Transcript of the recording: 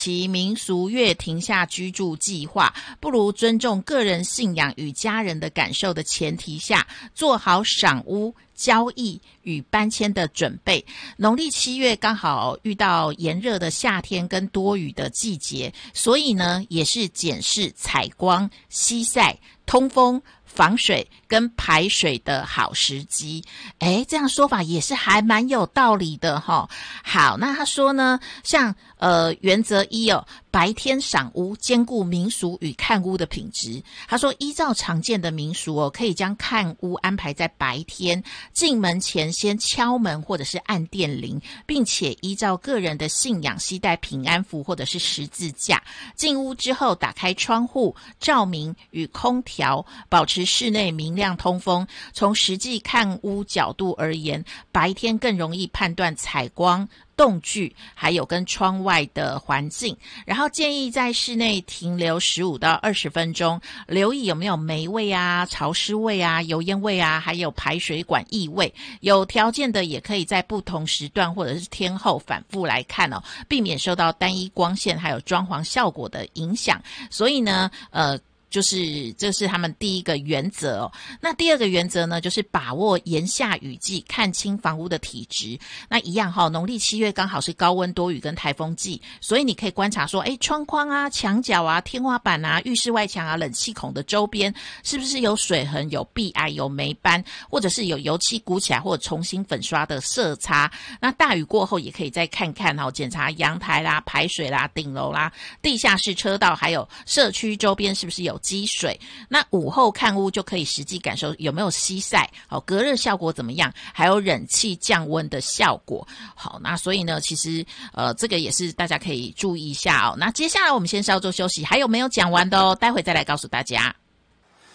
其民俗月停下居住计划，不如尊重个人信仰与家人的感受的前提下，做好赏屋、交易与搬迁的准备。农历7月刚好遇到炎热的夏天跟多雨的季节，所以呢，也是检视采光、西晒、通风、防水跟排水的好时机。这样说法也是还蛮有道理的齁。好，那他说呢，像原则1哦，白天赏屋，兼顾民俗与看屋的品质。他说，依照常见的民俗哦，可以将看屋安排在白天，进门前先敲门或者是按电铃，并且依照个人的信仰携带平安符或者是十字架。进屋之后，打开窗户、照明与空调，保持室内明亮通风。从实际看屋角度而言，白天更容易判断采光、动距，还有跟窗外的环境。然后建议在室内停留15到20分钟，留意有没有霉味啊、潮湿味啊、油烟味啊，还有排水管异味。有条件的也可以在不同时段或者是天候反复来看哦，避免受到单一光线还有装潢效果的影响。所以呢，这是他们第一个原则哦。那第二个原则呢，就是把握炎夏雨季，看清房屋的体质。那一样齁，农历7月刚好是高温多雨跟台风季，所以你可以观察说，窗框啊、墙角啊、天花板啊、浴室外墙啊、冷气孔的周边是不是有水痕、有壁癌、有霉斑，或者是有油漆鼓起来或者重新粉刷的色差。那大雨过后也可以再看看检查阳台啦、排水啦、顶楼啦、地下室车道，还有社区周边是不是有积水。那午后看屋就可以实际感受有没有西晒，隔热效果怎么样，还有冷气降温的效果。好，那所以呢，其实这个也是大家可以注意一下哦。那接下来我们先稍作休息，还有没有讲完的哦，待会再来告诉大家。